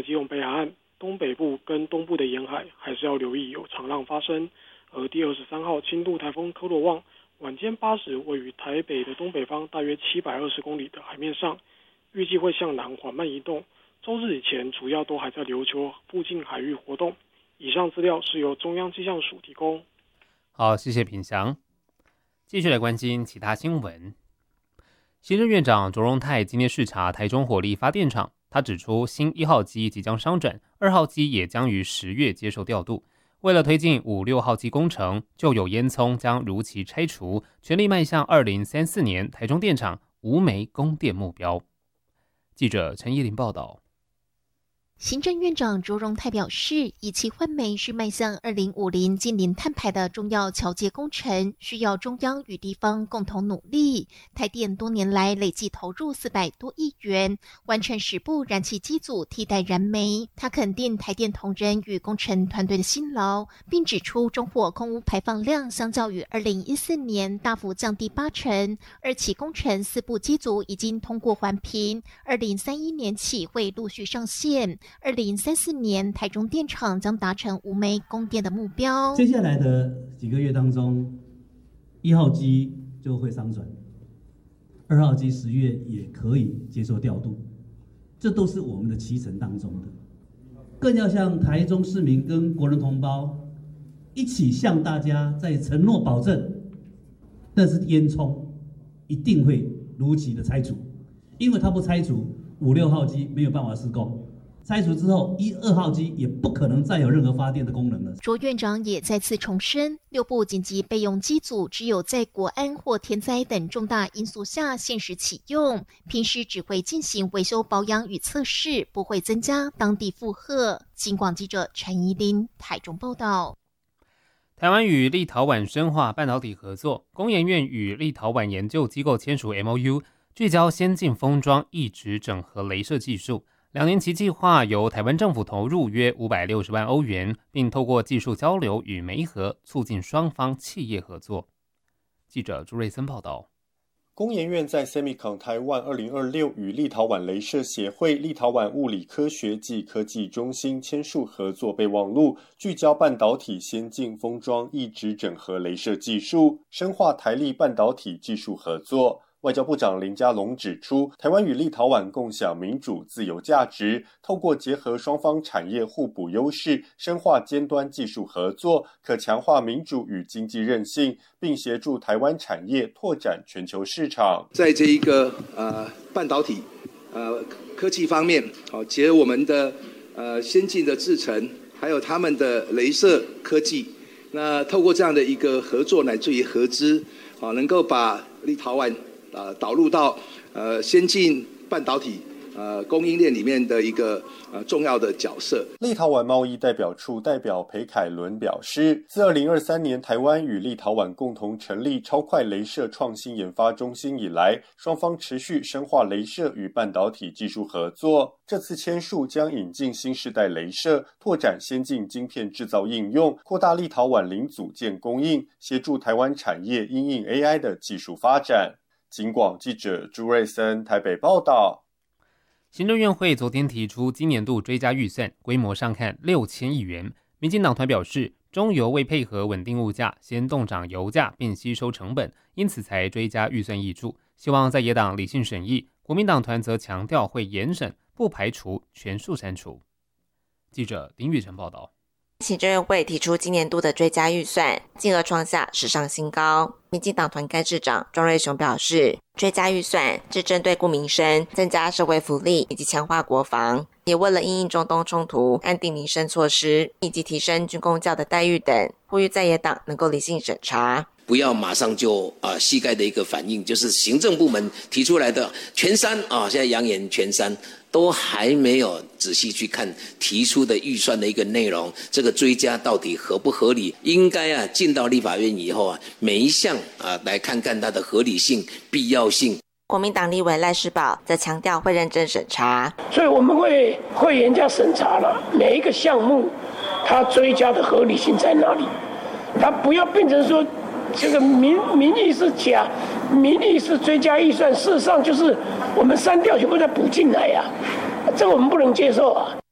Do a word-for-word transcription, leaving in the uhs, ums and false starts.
基隆北海岸、东北部跟东部的沿海还是要留意有长浪发生。而第二十三号轻度台风科罗旺晚间八时位于台北的东北方大约七百二十公里的海面上，预计会向南缓慢移动。周日以前主要都还在琉球附近海域活动。以上资料是由中央气象署提供。 好，谢谢品祥。继续来关心其他新闻。行政院长卓荣泰今天视察台中火力发电厂，他指出新一号机即将商转，二号机也将于十月接受调度。为了推进五六号机工程，旧有烟囱将如期拆除，全力迈向二零三四年台中电厂无煤供电目标。记者陈依林报道。 行政院长卓荣泰表示，以气换煤是迈向二零五零近零碳排的重要桥接工程，需要中央与地方共同努力。台电多年来累计投入四百多亿元，完成十部燃气机组替代燃煤。他肯定台电同仁与工程团队的辛劳，并指出中火空污排放量相较于二零一四年大幅降低八成，二期工程四部机组已经通过环评，二零三一年起会陆续上线。二零三四年台中电厂将达成无煤供电的目标。 接下来的几个月当中，一号机就会商转，二号机十月也可以接受调度，这都是我们的期程当中的。更要向台中市民跟国人同胞一起向大家在承诺保证，但是烟囱一定会如期的拆除，因为它不拆除，五六号机没有办法施工。拆除之后，一、二号机也不可能再有任何发电的功能了。 卓院长也再次重申，六部紧急备用机组只有在国安或天灾等重大因素下限时启用，平时只会进行维修保养与测试，不会增加当地负荷。警广记者陈怡琳台中报道。 台湾与立陶宛深化半导体合作，工研院与立陶宛研究机构签署 M O U， 聚焦先进封装异质整合雷射技术。两年期计划由台湾政府投入约五百六十万欧元，并透过技术交流与媒合，促进双方企业合作。记者朱瑞森报道。 工研院在 Semicon 台湾二零二六与立陶宛雷射协会、立陶宛物理科学暨科技中心签署合作备忘录，聚焦半导体先进封装异质整合雷射技术，深化台立半导体技术合作。外交部长林佳龙指出，台湾与立陶宛共享民主自由价值，透过结合双方产业互补优势，深化尖端技术合作，可强化民主与经济韧性，并协助台湾产业拓展全球市场。 在这一个呃半导体呃科技方面，好、哦、结合我们的呃先进的制程，还有他们的雷射科技，那透过这样的一个合作乃至于合资，好、哦、能够把立陶宛呃，导入到呃先进半导体呃供应链里面的一个呃重要的角色。 立陶宛贸易代表处代表裴凯伦表示，自二零二三年台湾与立陶宛共同成立超快雷射创新研发中心以来，双方持续深化雷射与半导体技术合作。这次签署将引进新世代雷射，拓展先进晶片制造应用，扩大立陶宛零组件供应，协助台湾产业因应 A I 的技术发展。警广记者朱瑞森台北报道。 行政院会昨天提出今年度追加预算，规模上看六千亿元。民进党团表示，中油为配合稳定物价，先冻涨油价并吸收成本，因此才追加预算挹注，希望在野党理性审议。国民党团则强调会严审，不排除全数删除。记者林宇成报道。 行政院会提出今年度的追加预算，金额创下史上新高。民进党团干事长庄瑞雄表示，追加预算是针对顾民生、增加社会福利以及强化国防，也为了因应中东冲突、安定民生措施以及提升军公教的待遇等，呼吁在野党能够理性审查。 不要马上就啊膝盖的一个反应，就是行政部门提出来的全删啊，现在扬言全删，都还没有仔细去看提出的预算的一个内容，这个追加到底合不合理？应该啊进到立法院以后啊，每一项啊来看看它的合理性、必要性。 国民党立委赖士葆则强调会认真审查， 所以我们会会严加审查了每一个项目，它追加的合理性在哪里？它不要变成说。这个民民意是假，民意是追加预算，事实上就是我们删掉全部再补进来呀、啊，这个我们不能接受啊。